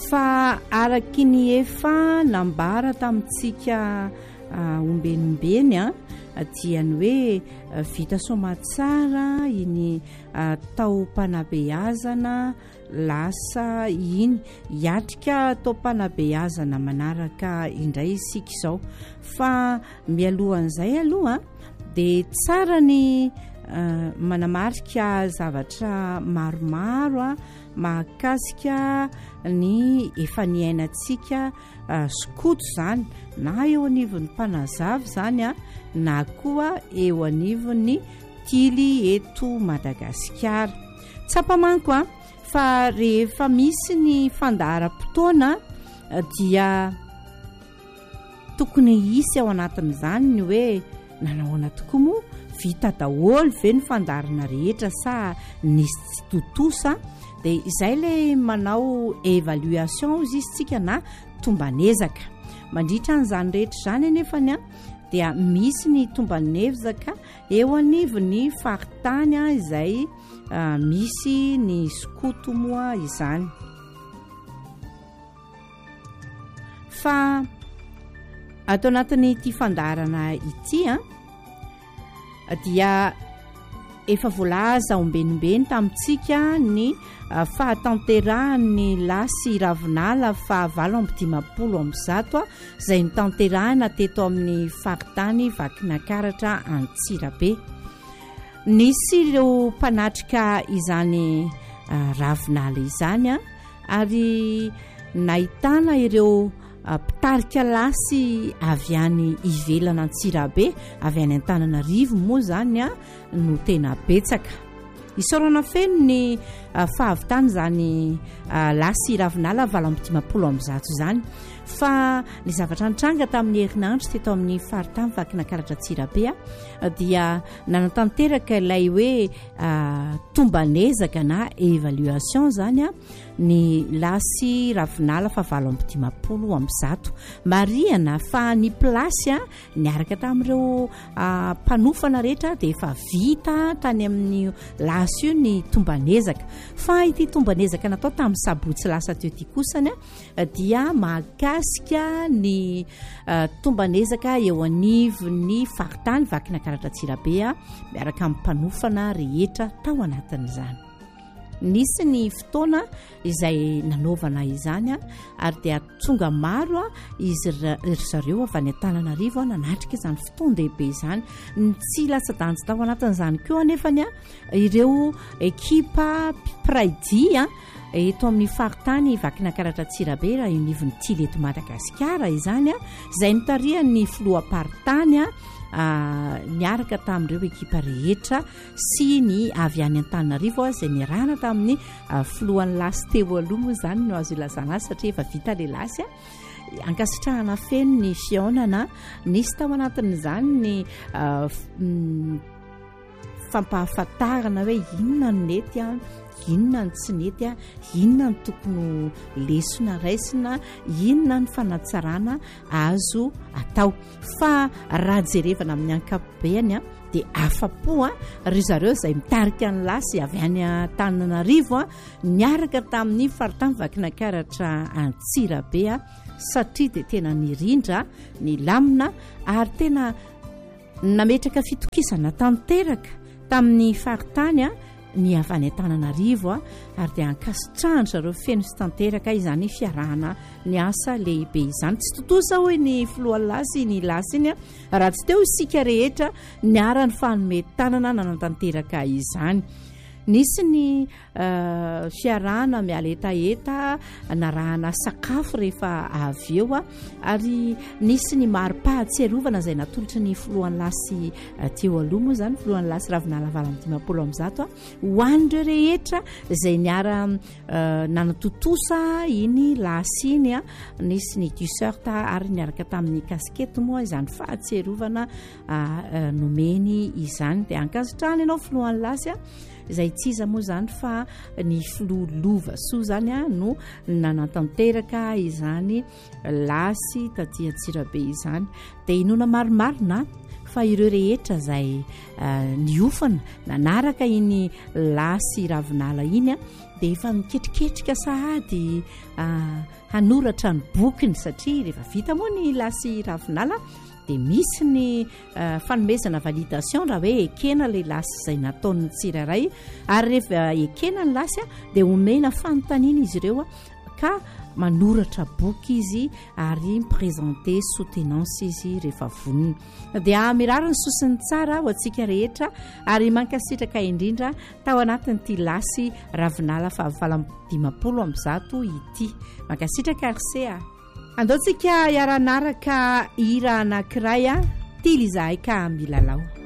fa araky ny efa nambara tamintsika ombenombeny diany hoe vita somatsara iny tao-panabeazana lasa iny hiatrika tao-panabeazana manaraka indray isika izao fa mialohan'izay aloha dia tsara ny manamarika zavatra maromaro mahakasika ny efa niainantsika skoto zany na eo anivon'ny mpanazavy zany na koa eo anivon'ny tily eto Madagasikara. Tsapamanko fa rehefa misy ny fandaharam-potoana dia tokony hisy ao anatin'izany ny hoe nanahoana tokoa moa vita daholo ve ny fandarana rehetra sa nisy tsy totosa dia izay le manao évaluation izy tsika na tombanezaka mandritra an'izany rehetra zany anefany dia misy ny tombanezaka eo anivon'ny faritany izay misy ny skoto moa izany. Fa ato anatin'ity fandarana ity dia efa voalaza ombenombeny tamintsika ny fahatanterahan'ny lasy Ravinala fa 850 izay nitanterahana teto amin'ny faritany Vakinakaratra Antsirabe. Nisy ireo mpanatrika izany Ravinala izany ary nahitana ireo mpitarika lasy avy any ivelana Antsirabe avy any Antananarivo moa zany no tena betsaka. Isorana feno ny fahavitany zany lasy Ravinala 850 zany fa ny zavatra nitranga tamin'ny herinandro teto amin'ny faritany Vakinakaratra Antsirabe dia nanatanteraka ilay hoe tombanezaka na évaluation zany ny lasy Ravinala fa 850 mariana fa ny plasy niaraka tamin'ireo mpanofana rehetra dia efa vita tany amin'ny lasy io ny tombanezaka fa ity tombanezaka natao tamin'ny sabotsy lasa teo ty kosany dia mahakasika ny tombanezaka eo anivon'ny faritany Vakinakaratra Antsirabe miaraka amin'ny mpanofana rehetra tao anatin'izany. Nisy ny fotoana izay nanaovana izany ary dia tonga maro izy zareo avy any Antananarivo nanatrika izany fotoan-dehibe izany tsy lasa-danjy tao anatin'izany koa anefany ireo ekipa Praidia eto amin'ny faritany Vakinakaratra Antsirabe raha anivon'ny tily eto Madagasikara izany izay nitarihan'ny filoha-paritany niaraka tamin'ireo ekipa rehetra sy ny avy any Antananarivo izay niarahana tamin'ny filohan'ny lasy teo aloha moa zany no azo ilazana azy satria efa vita le lasy ankasitrahana feno ny fiaonana nisy tao anatin'izany ny fampahafantarana hoe inona ny nety inona ny tsy nety inona ny tokony lesona raisina inona ny fanatsarana azo atao fa raha jerevana amin'ny ankapobeny dia afa-po ry zareo izay mitarika ny lasy avy any Antananarivo niaraka tamin'ny faritany Vakinakaratra Antsirabe satria dia tena nirindra ny lamina ary tena nametraka fitokisana tanteraka tamin'ny faritany ny avy any Antananarivo ary dia ankasitrahany zareo feno sy tanteraka izany fiarahana ny asa lehibe izany. Tsy totosa hoe ny filohan'ny lasy ny lasy iny raha tsy teo isika rehetra niara ny fanometanana nanatanteraka izany. Nisy ny fiarahana miala etaeta narahana sakafo rehefa avy eo ary nisy ny mari-pahatsiarovana izay natolotra ny filohan'ny lasy teo aloha moa zany filohan'ny lasy Ravinala 850 ho an'ireo rehetra izay niara nanatotosa iny lasy iny nisy ny t-shirt ary niaraka tamin'ny kaskety moa izany fahatsiarovana nomeny izany dia ankasitrahany ianao filohan'ny lasy izay tsy iza moa zany fa ny filolova soa zany a no nanantanteraka izany lasy taty Antsirabe izany dia inona marimarina fa ireo rehetra izay niofana nanaraka iny lasy Ravinala iny a dia efa miketriketrika sahady hanoratra ny bokiny satria rehefa vita moa ny lasy Ravinala dia misy ny fanomezana validation raha hoe ekena ilay lasy izay nataon'ny tsirairay ary rehefa ekena ny lasy a dia omena fanontaniana izy ireo a ka manoratra boky izy ary miprésente soutenance izy rehefa vonina dia mirary ny sosiny tsara ho antsika rehetra ary mankasitraka indrindra tao anatin'ity lasy Ravinala fa 750 ity mankasitraka RCA andaontsika iaranaraka hira anankiray a tily izahay ka milalao